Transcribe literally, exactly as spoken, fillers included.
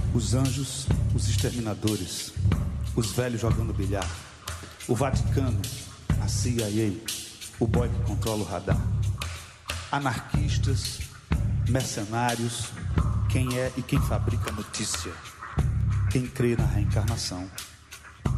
Os anjos, os exterminadores, os velhos jogando bilhar, o Vaticano, a C I A, o boy que controla o radar. Anarquistas, mercenários, quem é e quem fabrica notícia, quem crê na reencarnação.